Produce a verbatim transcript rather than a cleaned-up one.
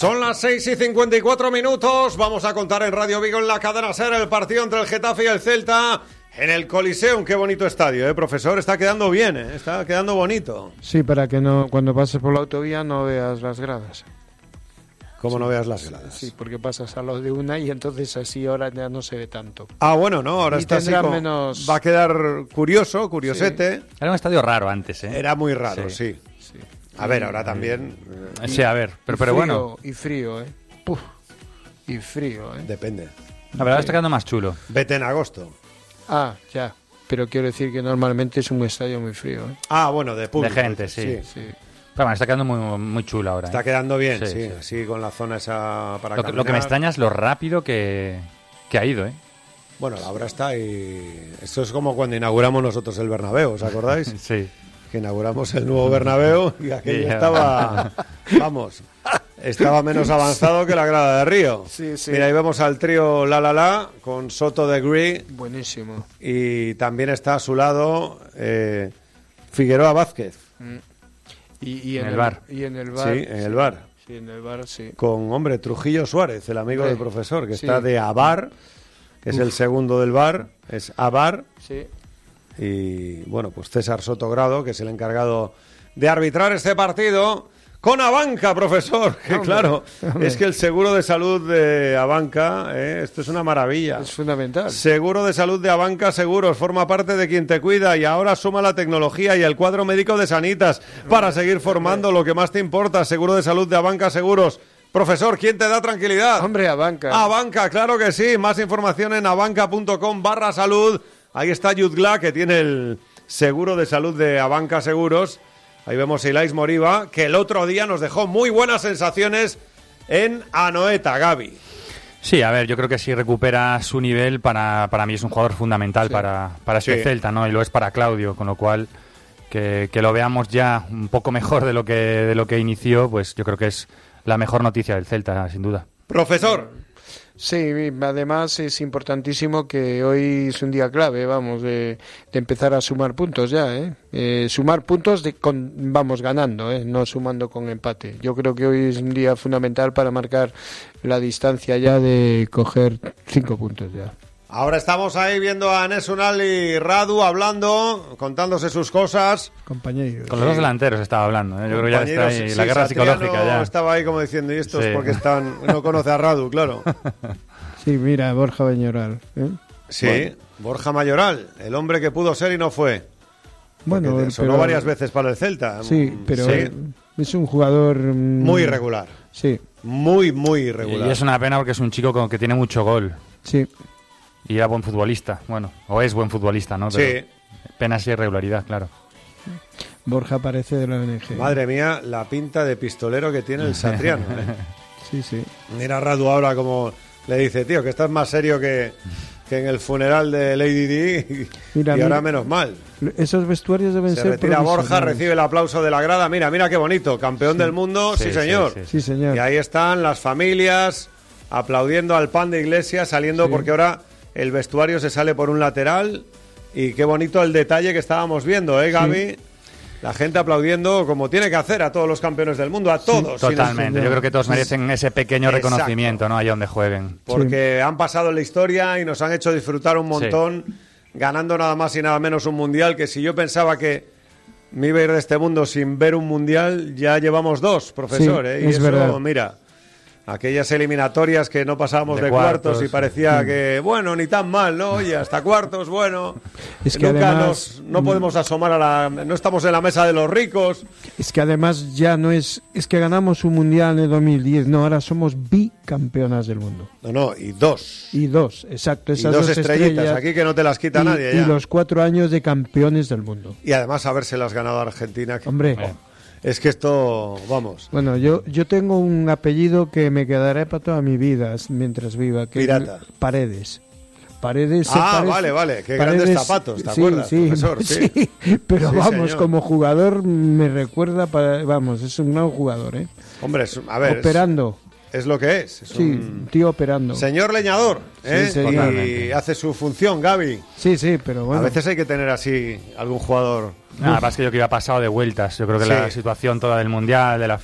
Son las seis y cincuenta y cuatro minutos. Vamos a contar en Radio Vigo, en la cadena SER, el partido entre el Getafe y el Celta en el Coliseum. Qué bonito estadio, ¿eh, profesor? Está quedando bien, ¿eh? Está quedando bonito. Sí, para que no cuando pases por la autovía no veas las gradas. ¿Cómo sí, no veas las gradas? Sí, porque pasas a los de una y entonces así ahora ya no se ve tanto. Ah, bueno, no, ahora y está así como... menos... Va a quedar curioso, curiosete. Sí. Era un estadio raro antes, ¿eh? Era muy raro, sí. sí. sí. A ver, ahora también... Eh, sí, a ver, pero, pero frío, bueno. Y frío, ¿eh? Puf, y frío, ¿eh? Depende. La verdad está quedando más chulo. Vete en agosto. Ah, ya. Pero quiero decir que normalmente es un estadio muy frío, ¿eh? Ah, bueno, de público. De gente, sí. sí. Sí. Pero bueno, está quedando muy, muy chulo ahora. Está ¿eh? quedando bien, sí, sí, sí. Así con la zona esa para lo, caminar. lo que me extraña es lo rápido que, que ha ido, ¿eh? Bueno, la obra está y... Esto es como cuando inauguramos nosotros el Bernabéu, ¿os acordáis? Sí. Que inauguramos el nuevo Bernabéu y aquello Yeah. estaba... Vamos, estaba menos avanzado que la grada de Río. Sí, sí. Mira, ahí vemos al trío La La La con Soto de Gree Buenísimo. y también está a su lado eh, Figueroa Vázquez. Mm. Y, y En el bar. Y en el bar. Sí, en el bar. Sí, en el bar, sí. Con, hombre, Trujillo Suárez, el amigo Sí. del profesor, que Sí. está de Abar, que es Uf. el segundo del bar, es Abar. Sí. Y bueno, pues César Sotogrado, que es el encargado de arbitrar este partido, con Abanca, profesor. Que Hombre, claro, hombre. es que el seguro de salud de Abanca, eh, esto es una maravilla. Es fundamental. Seguro de salud de Abanca Seguros, forma parte de quien te cuida y ahora suma la tecnología y el cuadro médico de Sanitas para seguir formando lo que más te importa. Seguro de salud de Abanca Seguros. Profesor, ¿quién te da tranquilidad? Hombre, Abanca. Abanca, claro que sí. Más información en abanca.com barra salud. Ahí está Yudgla, que tiene el seguro de salud de Abanca Seguros. Ahí vemos a Ilais Moriba, que el otro día nos dejó muy buenas sensaciones en Anoeta, Gaby. Sí, a ver, yo creo que si recupera su nivel, para, para mí es un jugador fundamental Sí. para, para este Sí. Celta, ¿no? Y lo es para Claudio, con lo cual que, que lo veamos ya un poco mejor de lo que de lo que inició, pues yo creo que es la mejor noticia del Celta, sin duda. Profesor. Sí, además es importantísimo que hoy es un día clave, vamos, de, de empezar a sumar puntos ya, ¿eh? Eh, sumar puntos de con, vamos ganando, ¿eh? No sumando con empate. Yo creo que hoy es un día fundamental para marcar la distancia ya de coger cinco puntos ya. Ahora estamos ahí viendo a Enes Unal y Radu hablando, contándose sus cosas. Compañeros. Con los dos delanteros estaba hablando, ¿eh? Yo creo que ya está Compañeros, ahí sí, la guerra Satriano psicológica ya. Estaba ahí como diciendo, y esto es Sí. porque están, no conoce a Radu, claro. Sí, mira, Borja Beñoral, ¿eh? Sí, Bueno. Borja Mayoral, el hombre que pudo ser y no fue. Bueno, Porque sonó pero- varias veces para el Celta. Sí, pero Sí, es un jugador mm, muy irregular. Sí, Muy, muy irregular. Y es una pena porque es un chico con- que tiene mucho gol. sí. Y era buen futbolista, bueno, o es buen futbolista, ¿no? Pero Sí. pena esa irregularidad, claro. Borja parece de la O N G. Madre mía, la pinta de pistolero que tiene el Satriano. ¿eh? Sí, sí. Mira a Radu ahora como le dice, tío, que estás más serio que, que en el funeral de Lady Di y, Mira, y ahora mira. menos mal. Esos vestuarios deben Se ser retira Borja, provisionales. recibe el aplauso de la grada. Mira, mira qué bonito, campeón del mundo, sí, Sí, sí, señor. sí, Sí, señor. Y ahí están las familias aplaudiendo al pan de Iglesia, saliendo Sí. porque ahora el vestuario se sale por un lateral. Y qué bonito el detalle que estábamos viendo, ¿eh, Gaby? La gente aplaudiendo como tiene que hacer a todos los campeones del mundo, a todos. sin Totalmente, yo creo que todos merecen ese pequeño Exacto. reconocimiento, ¿no? Allá donde jueguen. Porque han pasado en la historia y nos han hecho disfrutar un montón, ganando nada más y nada menos un mundial, que si yo pensaba que me iba a ir de este mundo sin ver un mundial, ya llevamos dos, profesor, Sí, ¿eh? Y es eso, verdad. mira, aquellas eliminatorias que no pasábamos de, De cuartos, cuartos. y parecía que, bueno, ni tan mal, ¿no? Oye, hasta cuartos, bueno, Es que nunca además- nos, no podemos asomar a la... No estamos en la mesa de los ricos. Es que además ya no es... Es que ganamos un mundial en el dos mil diez. No, ahora somos bicampeonas del mundo. No, no, y dos. Y dos, exacto. Y Esas dos, dos estrellitas, estrellas. aquí que no te las quita y, nadie y ya. los cuatro años de campeones del mundo. Y además habérselas ganado a Argentina. que- Hombre, Eh. Es que esto, vamos, bueno, yo yo tengo un apellido que me quedará para toda mi vida mientras viva. Que es Pirata. Paredes. Paredes se Ah, parece- vale, vale, qué grandes zapatos, ¿te sí, acuerdas, sí, profesor? Sí. sí, pero Sí, vamos, señor. como jugador me recuerda, para, vamos, es un gran jugador, ¿eh? hombre, es- a ver, es, Operando, es lo que es. es sí, un tío operando. señor leñador, ¿eh? Sí, y totalmente. hace su función, Gaby. Sí, sí, pero bueno. A veces hay que tener así algún jugador. Nada, más que yo que iba pasado de vueltas. Yo creo que Sí. la situación toda del Mundial, de la